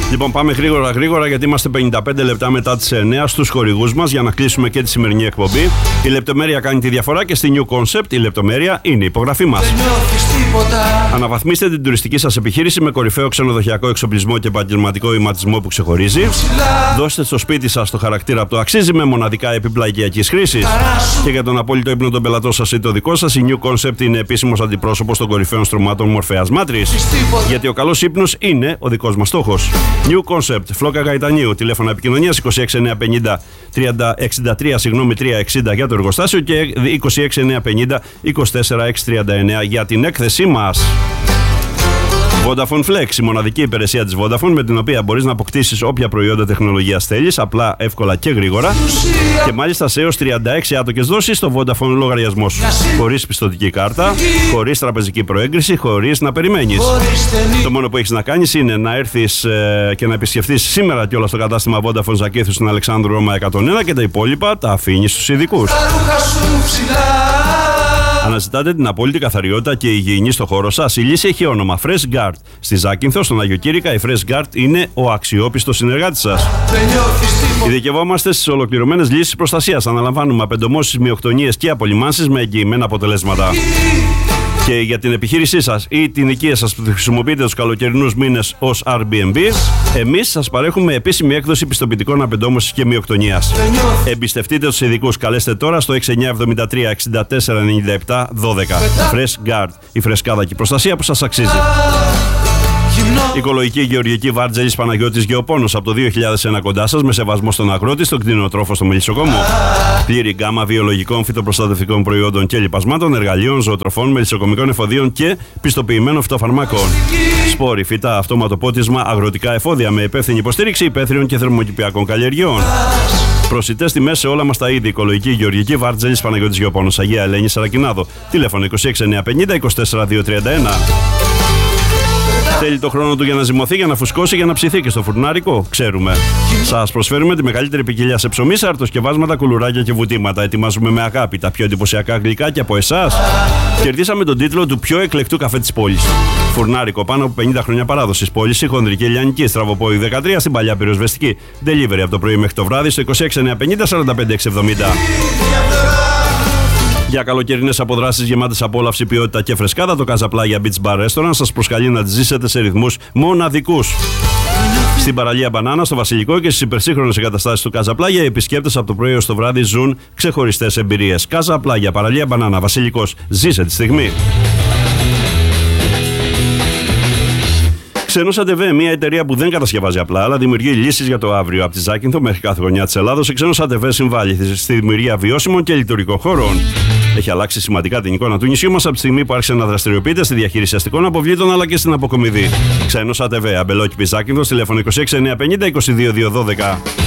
Λοιπόν, πάμε γρήγορα γιατί είμαστε 55 λεπτά μετά τις 9 στους χορηγούς μας για να κλείσουμε και τη σημερινή εκπομπή. Η λεπτομέρεια κάνει τη διαφορά και στη New Concept η λεπτομέρεια είναι η υπογραφή μας. Αναβαθμίστε την τουριστική σας επιχείρηση με κορυφαίο ξενοδοχειακό εξοπλισμό και επαγγελματικό ηματισμό που ξεχωρίζει. Δώστε στο σπίτι σας το χαρακτήρα που το αξίζει με μοναδικά έπιπλα οικιακής χρήσης. Και για τον απόλυτο ύπνο των πελατών σας ή το δικό σας, η New Concept είναι επίσημος αντιπρόσωπος των κορυφαίων στρωμάτων Μορφέας Μάτρης. Γιατί ο καλός ύπνος είναι ο δικός μας στόχος. New Concept, Φλόκα Γαϊτανίου, τηλέφωνα επικοινωνίας 26950 360 για το εργοστάσιο και 26950 24639 για την έκθεσή μας. Vodafone Flex, η μοναδική υπηρεσία της Vodafone με την οποία μπορείς να αποκτήσεις όποια προϊόντα τεχνολογίας θέλεις, απλά, εύκολα και γρήγορα και μάλιστα σε έως 36 άτοκες δόσεις στο Vodafone λογαριασμό σου. Χωρίς πιστωτική κάρτα, χωρίς τραπεζική προέγκριση, χωρίς να περιμένεις. Το μόνο που έχεις να κάνεις είναι να έρθεις και να επισκεφτείς σήμερα κιόλας στο κατάστημα Vodafone Ζακήθου στην Αλεξάνδρου Ρώμα 101 και τα υπόλοιπα τα αφήνεις στους ειδικούς. Αναζητάτε την απόλυτη καθαριότητα και υγιεινή στο χώρο σας? Η λύση έχει όνομα Fresh Guard. Στη Ζάκυνθο, στον Άγιο Κύρικα, η Fresh Guard είναι ο αξιόπιστος συνεργάτης σας. Ειδικευόμαστε στις ολοκληρωμένες λύσεις προστασίας. Αναλαμβάνουμε απεντομώσεις, μειοκτονίες και απολυμάνσεις με εγγυημένα αποτελέσματα. Και για την επιχείρησή σας ή την οικία σας που χρησιμοποιείτε τους καλοκαιρινούς μήνες ως Airbnb, εμείς σας παρέχουμε επίσημη έκδοση πιστοποιητικών απεντόμωσης και μειοκτονίας. Εμπιστευτείτε τους ειδικούς. Καλέστε τώρα στο 6973 64 97 12. Fresh Guard, η φρεσκάδα και η προστασία που σας αξίζει. Οικολογική Γεωργική Βάρτζελης Παναγιώτης Γεωπόνος από το 2001 κοντά σας, με σεβασμό στον αγρότη, στον κτηνοτρόφο, στο μελισσοκόμο. Πλήρη γκάμα βιολογικών φυτοπροστατευτικών προϊόντων και λιπασμάτων, εργαλείων, ζωοτροφών, μελισσοκομικών εφοδίων και πιστοποιημένων φυτοφαρμάκων. Σπόροι, φυτά, αυτόματο πότισμα, αγροτικά εφόδια με υπεύθυνη υποστήριξη υπαίθριων και θερμοκηπιακών καλλιεργειών. Προσιτές τιμές σε όλα μας τα είδη. Οικολογική Γεωργική Βάρτζελης Παναγιώτης Γεωπόνος, Αγία Ελένη Σαρακινάδο. Τηλέφωνο 26950 24 231. Θέλει το χρόνο του για να ζυμωθεί, για να φουσκώσει, για να ψηθεί και στο φουρνάρικο? Ξέρουμε. Σας προσφέρουμε τη μεγαλύτερη ποικιλία σε ψωμί, σε αρτοσκευάσματα, κουλουράκια και βουτήματα. Ετοιμάζουμε με αγάπη τα πιο εντυπωσιακά γλυκάκια από εσάς. Κερδίσαμε τον τίτλο του πιο εκλεκτού καφέ της πόλης. Φουρνάρικο, πάνω από 50 χρόνια παράδοσης. Πόληση, Χονδρική, Ελιανική, Στραβοπόη 13 στην παλιά πυροσβεστική. Delivery από το πρωί μέχρι το βράδυ στο 26950 45 670. Για καλοκαιρινές αποδράσεις γεμάτες απόλαυση, ποιότητα και φρεσκάδα, το Casa Playa Beach Bar Restaurant σας προσκαλεί να τις ζήσετε σε ρυθμούς μοναδικούς. Στην παραλία Μπανάνα, στο Βασιλικό και στις υπερσύγχρονες εγκαταστάσεις του Casa Playa, οι επισκέπτες από το πρωί ως το βράδυ ζουν ξεχωριστές εμπειρίες. Casa Playa, παραλία Μπανάνα, Βασιλικός. Ζήσε τη στιγμή. Ξενώσα TV, μια εταιρεία που δεν κατασκευάζει απλά, αλλά δημιουργεί λύσεις για το αύριο. Από τη Ζάκυνθο μέχρι κάθε γωνιά της Ελλάδος, η Ξενώσα TV συμβάλλει στη δημιουργία βιώσιμων και λειτουργικών χώρων. Έχει αλλάξει σημαντικά την εικόνα του νησιού μας από τη στιγμή που άρχισε να δραστηριοποιείται στη διαχείριση αστικών αποβλήτων αλλά και στην αποκομιδή. Ξενώσα TV, Αμπελόκηπη Ζάκυνθο, τηλέφωνο 26950 22 212.